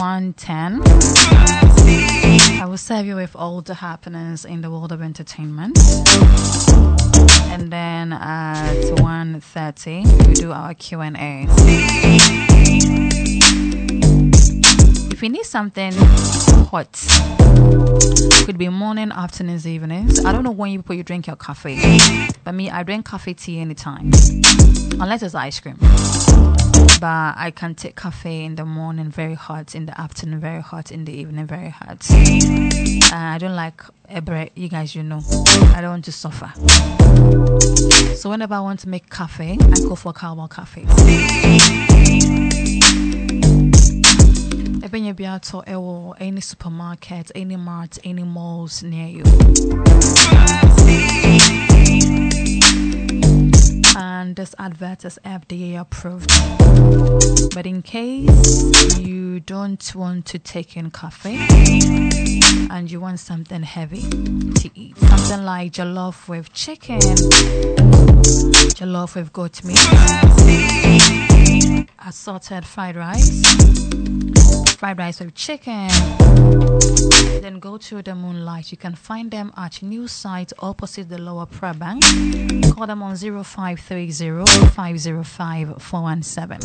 1:10. I will serve you with all the happenings in the world of entertainment. And then at 1:30, we do our Q&A. If you need something hot, could be morning, afternoons, evenings. I don't know when you drink your coffee, but me, I drink coffee, tea anytime, unless it's ice cream. But I can take coffee in the morning very hot, in the afternoon very hot, in the evening very hot. I don't like a break. You guys, you know, I don't want to suffer. So whenever I want to make coffee, I go for Cowbell coffee. When you be out to any supermarket, any mart, any malls near you. And this advert is FDA approved. But in case you don't want to take in coffee and you want something heavy to eat, something like jollof with chicken, jollof with goat meat, assorted fried rice with chicken, then go to the Moonlight. You can find them at new site opposite the Lower Prayer Bank. Call them on 0530 505 417.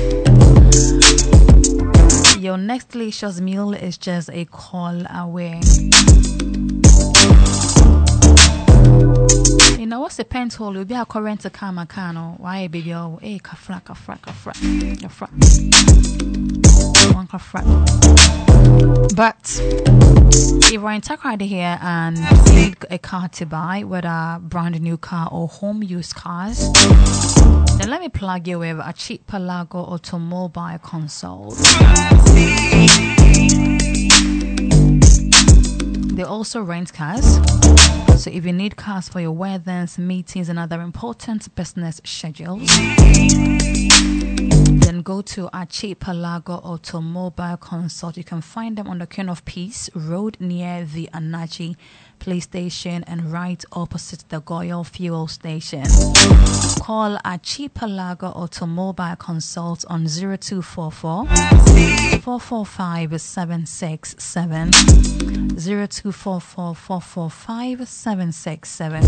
Your next delicious meal is just a call away. You know what's the pen tool? You'll be a current to Kamakano. Why, baby? Oh, hey, kafra. But if we're in Takoradi here and you need a car to buy, whether a brand new car or home used cars, then let me plug you with a cheap Palago Automobile Consult. They also rent cars. So if you need cars for your weddings, meetings, and other important business schedules, then go to Achi Palago Automobile Consult. You can find them on the Queen of Peace Road near the Anaji Police Station and right opposite the Goyal Fuel Station. Call Achi Palago Automobile Consult on 0244 445 767 0244 445 767.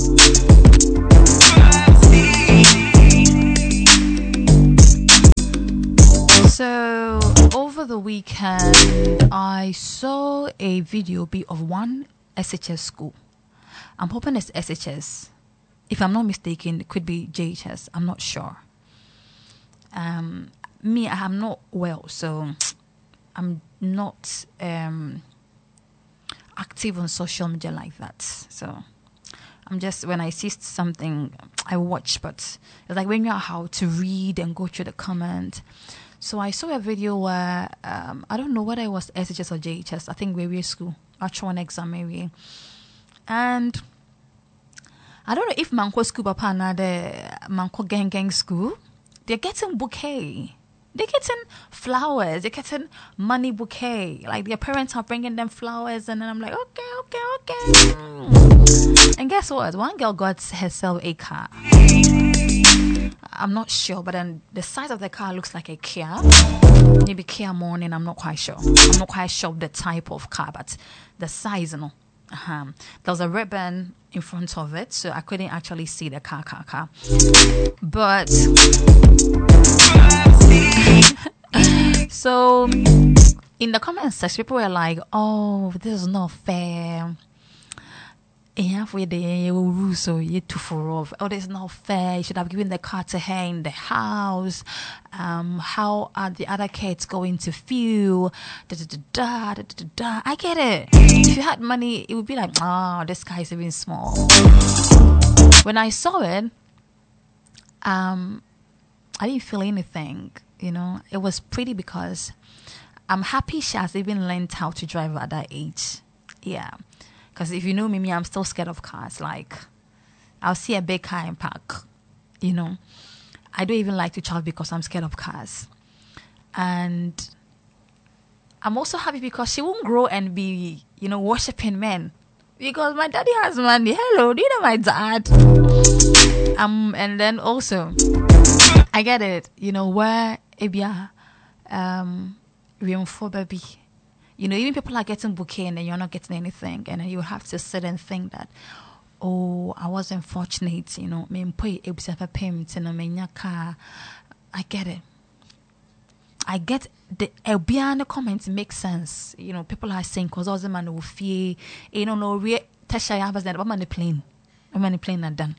So over the weekend, I saw a video of one SHS school. I'm hoping it's SHS. If I'm not mistaken, it could be JHS. I'm not sure. Me, I am not well, so I'm not active on social media like that. So I'm just, when I see something, I watch, but it's like when you're how to read and go through the comment. So I saw a video where, I don't know whether it was SHS or JHS, I think we were school, actual one exam maybe. And I don't know if Manko school, Papa, the Manko gang school, they're getting bouquet. They're getting flowers. They're getting money bouquet. Like their parents are bringing them flowers, and then I'm like, okay. And guess what? One girl got herself a car. I'm not sure, but then the size of the car looks like a Kia. Maybe Kia Morning. I'm not quite sure. I'm not quite sure of the type of car, but the size, you know. There was a ribbon in front of it, so I couldn't actually see the car. But so in the comment section, people were like, "Oh, this is not fair. Halfway there, so you too far off. Oh, this is not fair. You should have given the car to her in the house. How are the other kids going to feel? I get it. If you had money, it would be like, oh, this car is even small." When I saw it, I didn't feel anything. You know, it was pretty because I'm happy she has even learned how to drive at that age. Yeah. Because if you know me, I'm still scared of cars. Like, I'll see a big car in park, you know. I don't even like to travel because I'm scared of cars. And I'm also happy because she won't grow and be, you know, worshipping men. Because my daddy has money. Hello, do you know my dad? And then also, I get it, you know, where Ebia, for baby. You know, even people are getting bouquet and then you're not getting anything, and then you have to sit and think that, oh, I wasn't fortunate, you know. I get it. I get the beyond the comments makes sense. You know, people are saying because all the man will fear, you know, no real Tasha Yabas that I'm on the plane. I'm on the plane and done.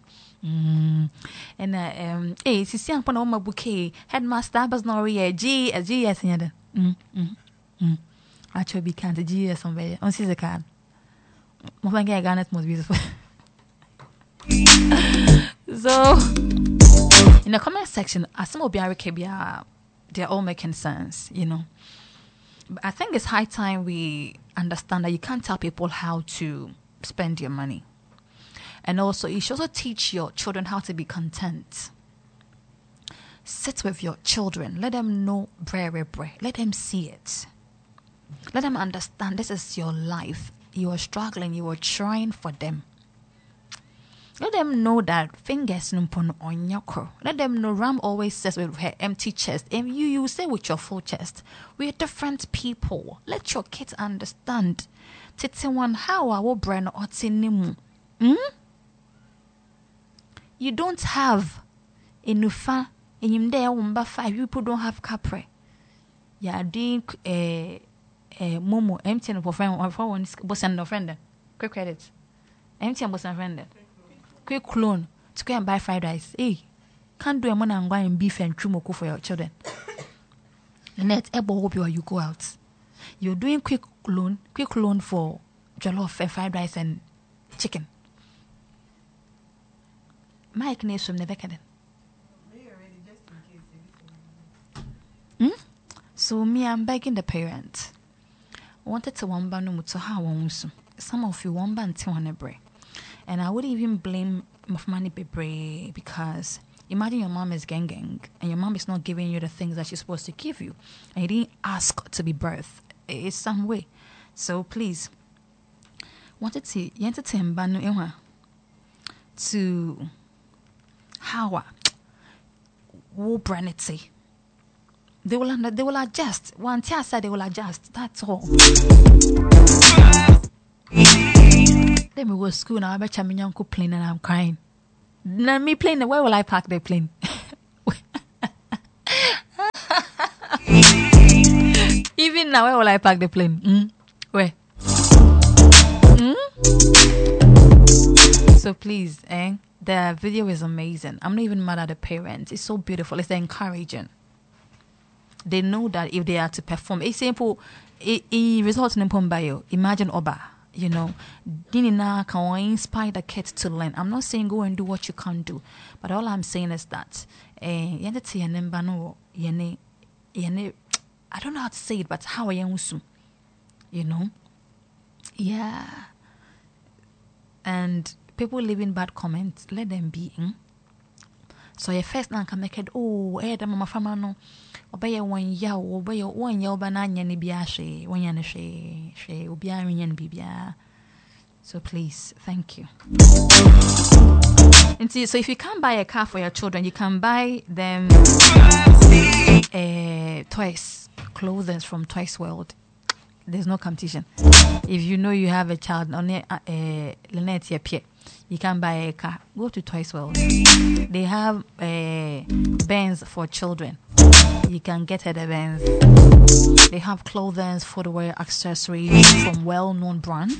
And hey, see, I'm on my bouquet. Headmaster was no real G as GS and actually be can't GS somewhere on the card. My Garnet most beautiful. So in the comment section, as some of they're all making sense, you know. But I think it's high time we understand that you can't tell people how to spend your money. And also, you should also teach your children how to be content. Sit with your children. Let them know, let them see it. Let them understand this is your life. You are struggling. You are trying for them. Let them know that fingers on your core. Let them know Ram always says with her empty chest. And you say with your full chest. We're different people. Let your kids understand. Tete how our brain or tinimu. You don't have enough. In him there, 5 people don't have capre. Yeah, doing Momo empty for friend or for one boss and no friend. Quick credit. Empty and boss and friend. Quick clone to go and buy fried rice. Hey, can't do a man and buying beef and chumoko for your children. The net able hope you go out. You're doing quick loan for jollof and fried rice and chicken. Mike needs from the Beccaden. So me, I'm begging the parents. Wanted to one band to how one. Some of you one band to one break. And I wouldn't even blame Mofmani Bebre because imagine your mom is gang and your mom is not giving you the things that she's supposed to give you. And you didn't ask to be birthed. It's some way. So please, wanted to entertain Banu to how wo branity. They will adjust. One tia said they will adjust. That's all. Let me go to school now. I bet I'm young plane and I'm crying. Now me plane. Where will I park the plane? Even now, where will I park the plane? Where? So please, the video is amazing. I'm not even mad at the parents. It's so beautiful. It's encouraging. They know that if they are to perform, it's simple. It results in a imagine Oba. You know, Dinina can inspire the kids to learn. I'm not saying go and do what you can't do, but all I'm saying is that I don't know how to say it, but how I am, you know, yeah. And people leaving bad comments, let them be. So your first now can make it. Oh, the mama famano. Obey 1 year, obey 1 year, banana, and biashe, 1 year, she, ubiari and bibia. So please, thank you. And see, so if you can't buy a car for your children, you can buy them toys, clothes from Toys World. There's no competition. If you know you have a child on Lynette Pierre, you can buy a car. Go to Toys World. They have Benz for children. You can get at the Benz. They have clothes, footwear, accessories from well-known brands.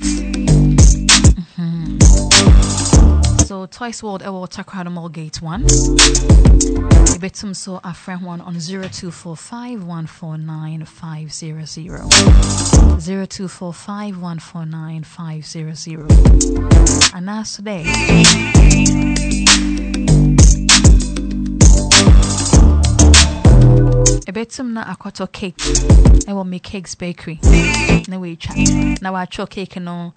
So Toys World, Takrado Mall Gate 1. Ibetum so a friend one on 0245 149 500. 0245 149 500. And as today. Ibetum na akoto cake. I will make cakes bakery. Now we chat. Now I cho cake no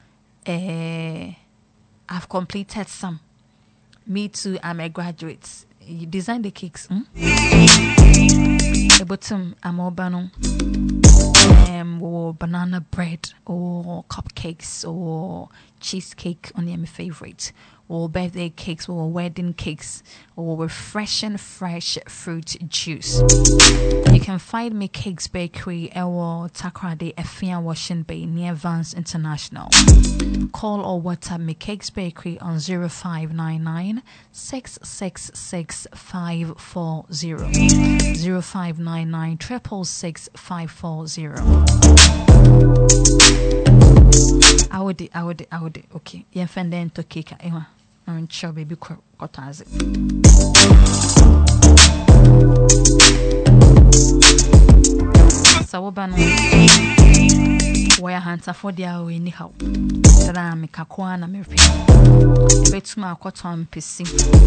I've completed some. Me too, I'm a graduate. You design the cakes. Bottom, I'm urbano. Or banana bread, or cupcakes, or cheesecake. Only my favorite. or birthday cakes, or wedding cakes, or refreshing fresh fruit juice. You can find me Cakes Bakery or Takrade Efia Washing Bay near Vance International. Call or WhatsApp me Cakes Bakery on 0599 666 540 0599 666 540. I would. Okay. Yeah, fende to cake. I'm sure baby kotazi. So what ban where hands for the hour anyhow. Tada me kakwana me repeat. Betuma cotton PC.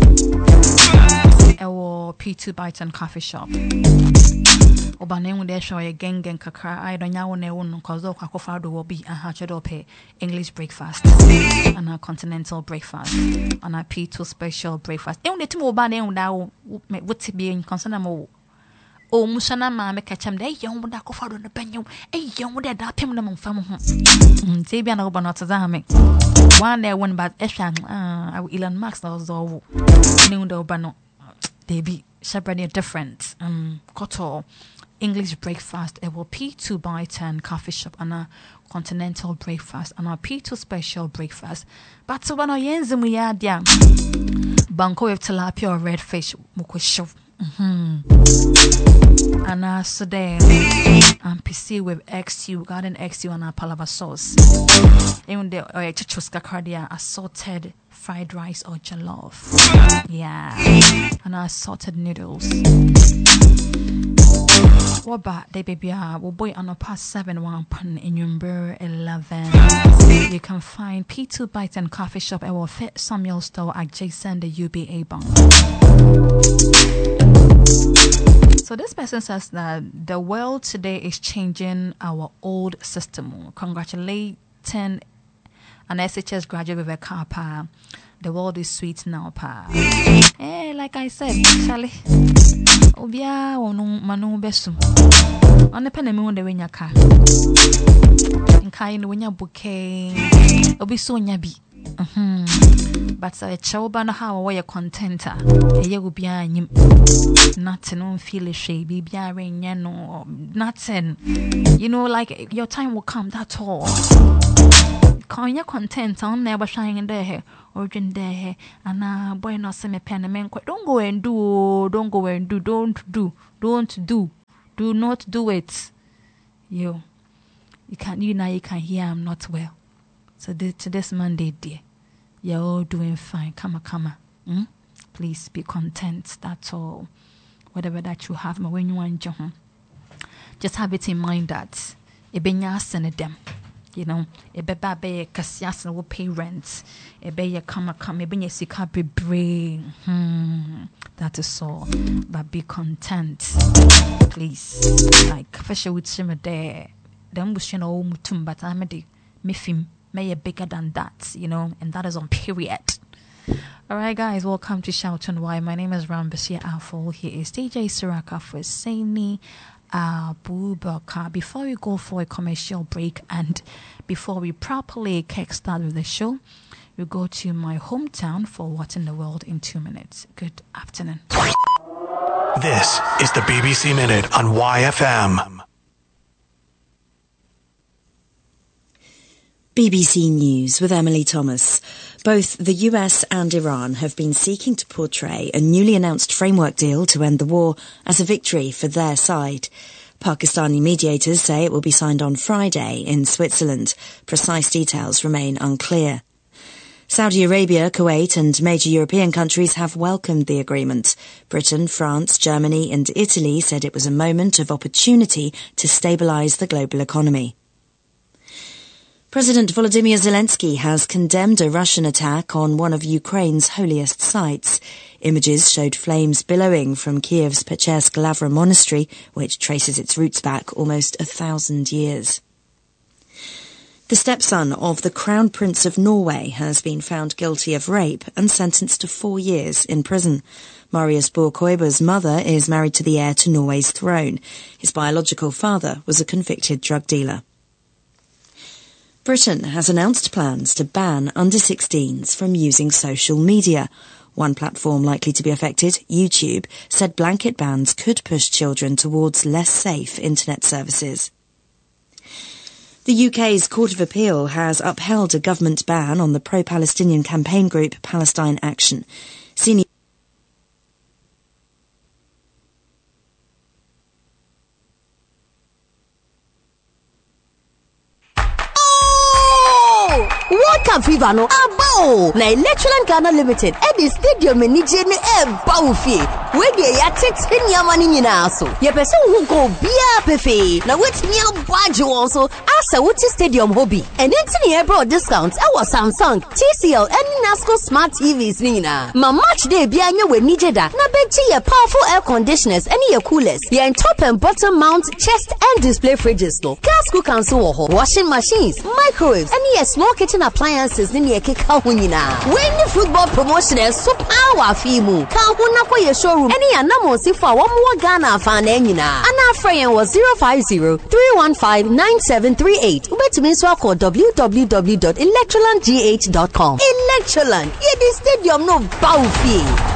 Ewo P2 Bites and Coffee Shop. Obanemu de show ye gang kakra. I don't know ne won cause o kakofado will be a hatchet English breakfast and a continental breakfast and a P2 special breakfast. E unde timo obane unda what be in concern mo. O musana ma me kacham de young da kofado no benyo. E young de da pem na mo fam ho. Tebia na oba not za me. One day one but Elon Musk was all new the obano. They be separately different. Koto English breakfast. It will P2 by 10 coffee shop and a continental breakfast and a P2 special breakfast. But so when I yenzi mu ya dia banko with tilapia or red fish mukosho. And also then PC with XU, garden XU and a palava sauce. Even the chichuska cardia assorted fried rice or jollof. Yeah. And assorted noodles. What about the baby? We'll boy on a past 7 1 pun in number 11. You can find P2 Bites and Coffee Shop at Fit Samuel Store adjacent the UBA bank. So this person says that the world today is changing our old system. Congratulating an SHS graduate with a car pa. The world is sweet now pa. Like I said, Charlie. Obia wonu manu besu. On the pen me won the wenya car. In kind wenya bouquet. Obi so nya bi. But a chawba no how we contenter. Ye will be anyim. Nothing on feel a shade, be no nothing. You know, like your time will come, that's all. Can you content on never shining there, origin there, and boy no semi pen and men quite don't go and do, do not do it. You can't, now you can hear I'm not well. So to this Monday, dear, you're all doing fine. Come on. Please be content. That's all. Whatever that you have, when you want your home, just have it in mind that it be send them. You know, it be baby kasias will pay rent. It be come. It be sika be brain. That is all. But be content, please. Like fish with shimmer there. Them wish you know mutum, but I'm a mifim. May bigger than that, you know, and that is on period. Alright guys, welcome to Shout and Why. My name is Rambashir Afol. Here is DJ Siraka for Saini Abubakar. Before we go for a commercial break and before we properly kickstart with the show, we go to my hometown for What in the World in 2 minutes. Good afternoon. This is the BBC Minute on YFM. BBC News with Emily Thomas. Both the US and Iran have been seeking to portray a newly announced framework deal to end the war as a victory for their side. Pakistani mediators say it will be signed on Friday in Switzerland. Precise details remain unclear. Saudi Arabia, Kuwait and major European countries have welcomed the agreement. Britain, France, Germany and Italy said it was a moment of opportunity to stabilise the global economy. President Volodymyr Zelensky has condemned a Russian attack on one of Ukraine's holiest sites. Images showed flames billowing from Kiev's Pechersk Lavra monastery, which traces its roots back almost 1,000 years. The stepson of the Crown Prince of Norway has been found guilty of rape and sentenced to 4 years in prison. Marius Borg-Koiber's mother is married to the heir to Norway's throne. His biological father was a convicted drug dealer. Britain has announced plans to ban under-16s from using social media. One platform likely to be affected, YouTube, said blanket bans could push children towards less safe internet services. The UK's Court of Appeal has upheld a government ban on the pro-Palestinian campaign group Palestine Action. Senior World Cup fever no abo na Electroland Ghana Limited the stadium ni je ni baufi we dey ya tete nyama ni nyina so ye pese wo go bia pefe na wetimi abage won so asa wuti stadium hobby and entini e bro discounts e was Samsung, TCL and Nasco smart TVs ni nyina ma match day bia nya we ni jeda na bechi ye powerful air conditioners and ye coolers ye top and bottom mount chest and display fridges no gas cookers wo ho washing machines microwaves and ye small kitchen appliances ni keka ho nyina when the football promotion is so power fimu ka ho na kwa ye showroom any anamo sifo a wo mo Ghana fa na nyina ana friend was 050-315-9738 ubetumi so call www.electrolandgh.com. Electroland ye the stadium no baufi.